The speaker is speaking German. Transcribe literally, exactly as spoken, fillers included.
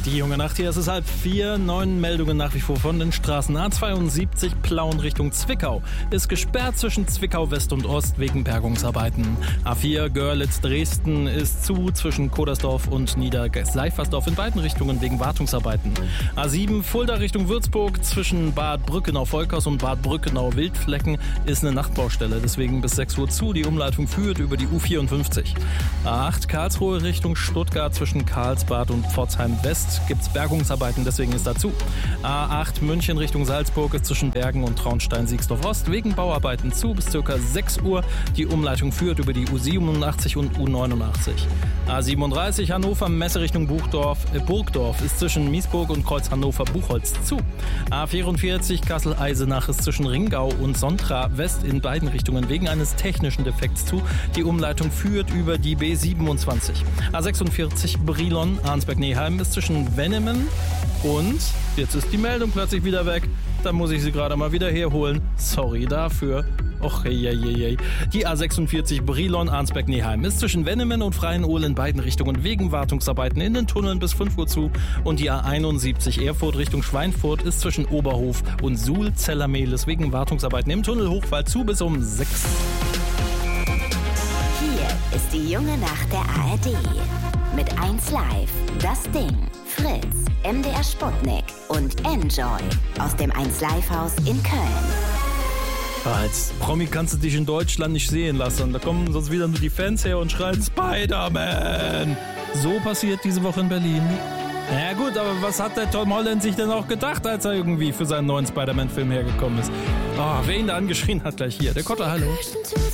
Die junge Nacht, hier ist es halb vier. Neun Meldungen nach wie vor von den Straßen. A zweiundsiebzig Plauen Richtung Zwickau ist gesperrt zwischen Zwickau West und Ost wegen Bergungsarbeiten. A vier Görlitz Dresden ist zu zwischen Kodersdorf und Niederseifersdorf in beiden Richtungen wegen Wartungsarbeiten. A sieben Fulda Richtung Würzburg zwischen Bad Brückenau-Volkers und Bad Brückenau-Wildflecken ist eine Nachtbaustelle, deswegen bis sechs Uhr zu. Die Umleitung führt über die U vierundfünfzig. A acht Karlsruhe Richtung Stuttgart zwischen Karlsbad und Pforzheim West gibt es Bergungsarbeiten, deswegen ist dazu. A acht München Richtung Salzburg ist zwischen Bergen und Traunstein-Siegsdorf Ost wegen Bauarbeiten zu bis ca. sechs Uhr. Die Umleitung führt über die U siebenundachtzig und U neunundachtzig. A siebenunddreißig Hannover Messe Richtung Buchdorf, äh, Burgdorf ist zwischen Miesburg und Kreuz Hannover-Buchholz zu. A vierundvierzig Kassel-Eisenach ist zwischen Ringau und Sontra West in beiden Richtungen wegen eines technischen Defekts zu. Die Umleitung führt über die B siebenundzwanzig. A sechsundvierzig Brilon Arnsberg-Neheim ist zwischen Wennemen und, jetzt ist die Meldung plötzlich wieder weg, da muss ich sie gerade mal wieder herholen. Sorry dafür. Och, hey, hey, hey. Die A sechsundvierzig Brilon Arnsberg-Neheim ist zwischen Wennemen und Freienol in beiden Richtungen wegen Wartungsarbeiten in den Tunneln bis fünf Uhr zu. Und die A einundsiebzig Erfurt Richtung Schweinfurt ist zwischen Oberhof und Suhl-Zellermehlis wegen Wartungsarbeiten im Tunnel Hochwald zu bis um sechs. Hier ist die junge Nacht der A R D. Mit eins Live, Das Ding, Fritz, M D R Sputnik und Enjoy aus dem eins Live Haus in Köln. Als Promi kannst du dich in Deutschland nicht sehen lassen. Da kommen sonst wieder nur die Fans her und schreien Spider-Man. So passiert diese Woche in Berlin. Na ja, gut, aber was hat der Tom Holland sich denn auch gedacht, als er irgendwie für seinen neuen Spider-Man-Film hergekommen ist? Oh, wer ihn da angeschrien hat gleich hier. Der Kotter, hallo.